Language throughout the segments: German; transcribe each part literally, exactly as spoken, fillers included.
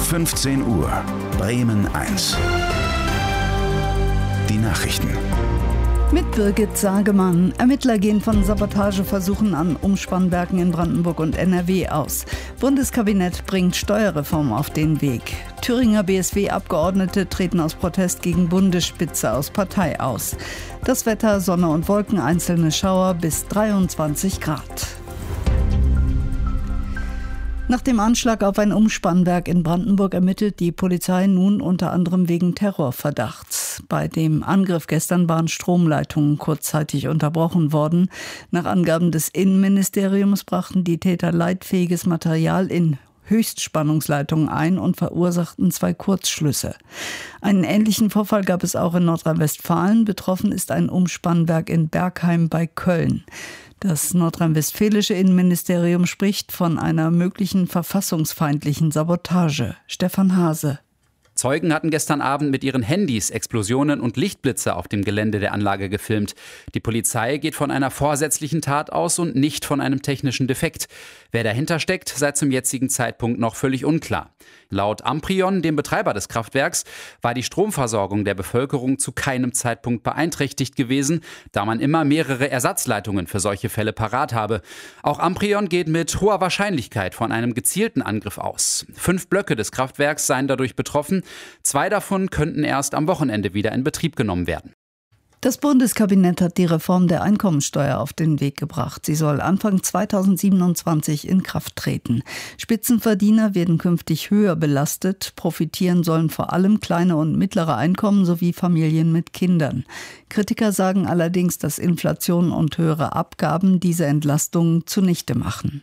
fünfzehn Uhr, Bremen eins. Die Nachrichten. Mit Birgit Sagemann. Ermittler gehen von Sabotageversuchen an Umspannwerken in Brandenburg und N R W aus. Bundeskabinett bringt Steuerreform auf den Weg. Thüringer B S W-Abgeordnete treten aus Protest gegen Bundesspitze aus Partei aus. Das Wetter, Sonne und Wolken, einzelne Schauer bis dreiundzwanzig Grad. Nach dem Anschlag auf ein Umspannwerk in Brandenburg ermittelt die Polizei nun unter anderem wegen Terrorverdachts. Bei dem Angriff gestern waren Stromleitungen kurzzeitig unterbrochen worden. Nach Angaben des Innenministeriums brachten die Täter leitfähiges Material in Höchstspannungsleitungen ein und verursachten zwei Kurzschlüsse. Einen ähnlichen Vorfall gab es auch in Nordrhein-Westfalen. Betroffen ist ein Umspannwerk in Bergheim bei Köln. Das nordrhein-westfälische Innenministerium spricht von einer möglichen verfassungsfeindlichen Sabotage. Stefan Hase. Zeugen hatten gestern Abend mit ihren Handys Explosionen und Lichtblitze auf dem Gelände der Anlage gefilmt. Die Polizei geht von einer vorsätzlichen Tat aus und nicht von einem technischen Defekt. Wer dahinter steckt, sei zum jetzigen Zeitpunkt noch völlig unklar. Laut Amprion, dem Betreiber des Kraftwerks, war die Stromversorgung der Bevölkerung zu keinem Zeitpunkt beeinträchtigt gewesen, da man immer mehrere Ersatzleitungen für solche Fälle parat habe. Auch Amprion geht mit hoher Wahrscheinlichkeit von einem gezielten Angriff aus. Fünf Blöcke des Kraftwerks seien dadurch betroffen. Zwei davon könnten erst am Wochenende wieder in Betrieb genommen werden. Das Bundeskabinett hat die Reform der Einkommensteuer auf den Weg gebracht. Sie soll Anfang zweitausendsiebenundzwanzig in Kraft treten. Spitzenverdiener werden künftig höher belastet. Profitieren sollen vor allem kleine und mittlere Einkommen sowie Familien mit Kindern. Kritiker sagen allerdings, dass Inflation und höhere Abgaben diese Entlastung zunichte machen.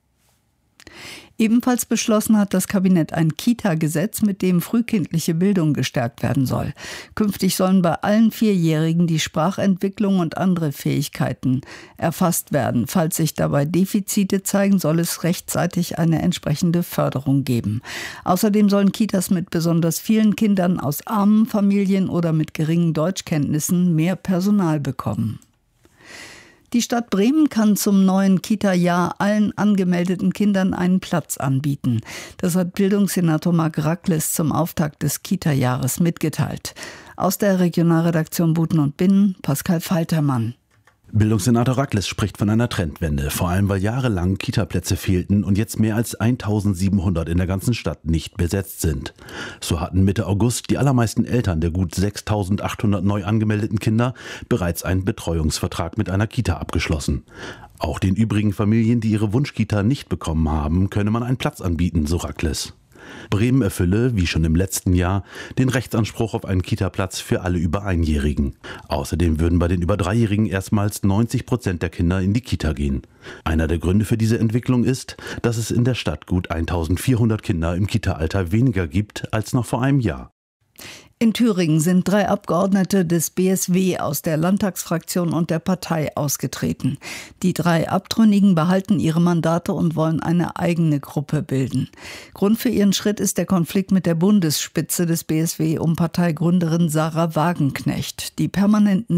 Ebenfalls beschlossen hat das Kabinett ein Kita-Gesetz, mit dem frühkindliche Bildung gestärkt werden soll. Künftig sollen bei allen Vierjährigen die Sprachentwicklung und andere Fähigkeiten erfasst werden. Falls sich dabei Defizite zeigen, soll es rechtzeitig eine entsprechende Förderung geben. Außerdem sollen Kitas mit besonders vielen Kindern aus armen Familien oder mit geringen Deutschkenntnissen mehr Personal bekommen. Die Stadt Bremen kann zum neuen Kita-Jahr allen angemeldeten Kindern einen Platz anbieten. Das hat Bildungssenator Marc Rackles zum Auftakt des Kita-Jahres mitgeteilt. Aus der Regionalredaktion Buten und Binnen, Pascal Faltermann. Bildungssenator Rackles spricht von einer Trendwende, vor allem weil jahrelang Kita-Plätze fehlten und jetzt mehr als eintausendsiebenhundert in der ganzen Stadt nicht besetzt sind. So hatten Mitte August die allermeisten Eltern der gut sechstausendachthundert neu angemeldeten Kinder bereits einen Betreuungsvertrag mit einer Kita abgeschlossen. Auch den übrigen Familien, die ihre Wunschkita nicht bekommen haben, könne man einen Platz anbieten, so Rackles. Bremen erfülle, wie schon im letzten Jahr, den Rechtsanspruch auf einen Kita-Platz für alle über Einjährigen. Außerdem würden bei den über Dreijährigen erstmals neunzig Prozent der Kinder in die Kita gehen. Einer der Gründe für diese Entwicklung ist, dass es in der Stadt gut eintausendvierhundert Kinder im Kita-Alter weniger gibt als noch vor einem Jahr. In Thüringen sind drei Abgeordnete des B S W aus der Landtagsfraktion und der Partei ausgetreten. Die drei Abtrünnigen behalten ihre Mandate und wollen eine eigene Gruppe bilden. Grund für ihren Schritt ist der Konflikt mit der Bundesspitze des B S W um Parteigründerin Sarah Wagenknecht. Die permanenten